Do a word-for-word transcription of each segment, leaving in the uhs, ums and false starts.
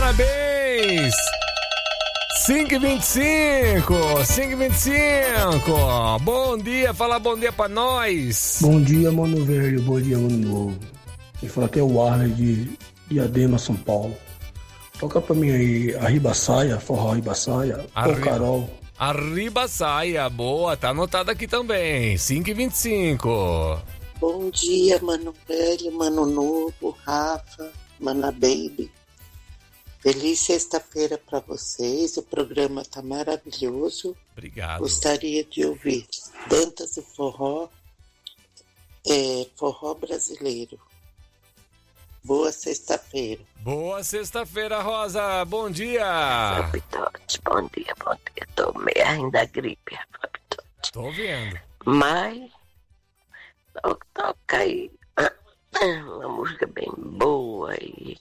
parabéns! cinco e vinte e cinco, cinco e vinte e cinco. Bom dia, fala bom dia pra nós. Bom dia, mano velho, bom dia, mano novo. Quem fala aqui é o Arley de Diadema, São Paulo. Toca pra mim aí, Arriba Saia, forró Arriba Saia, Arriba. Ô Carol. Arriba Saia, boa, tá anotado aqui também, cinco e vinte e cinco. Bom dia, mano velho, mano novo, Rafa, mana baby. Feliz sexta-feira para vocês, o programa tá maravilhoso. Obrigado. Gostaria de ouvir Dantas do Forró, é, forró brasileiro. Boa sexta-feira. Boa sexta-feira, Rosa, bom dia. Pitote, bom dia, bom dia. Tô meio ainda gripe, Pitote. Tô vendo. Mas, toca, toca aí uma música bem boa e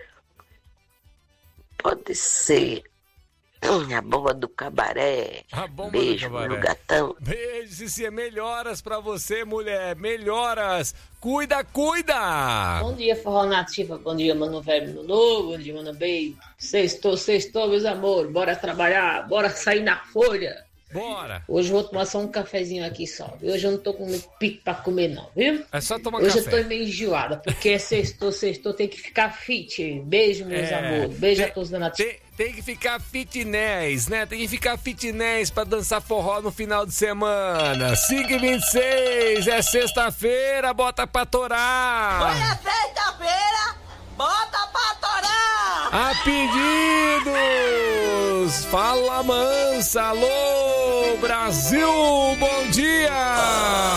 pode ser a bomba do cabaré. A bomba Beijo do cabaré. no gatão. Beijo, Cici. Melhoras pra você, mulher. Melhoras. Cuida, cuida. Bom dia, Forró Nativa. Bom dia, mano velho, mano novo. Bom dia, mano baby. Sextou, sextou, meus amores. Bora trabalhar, bora sair na folha. Bora. Hoje eu vou tomar só um cafezinho aqui só. Hoje eu não tô com muito pique pra comer não, viu? É só tomar Hoje café. eu tô meio enjoada, porque é sextou, sextou, tem que ficar fit. Beijo, meus É, amores. Beijo tem- a todos da Nativa. Tem, tem que ficar fitness, né? Tem que ficar fitness pra dançar forró no final de semana. cinco e vinte e seis, é sexta-feira, bota pra torar. Olha, sexta-feira, bota pra torar! A pedidos! Fala mansa, alô, Brasil, bom dia!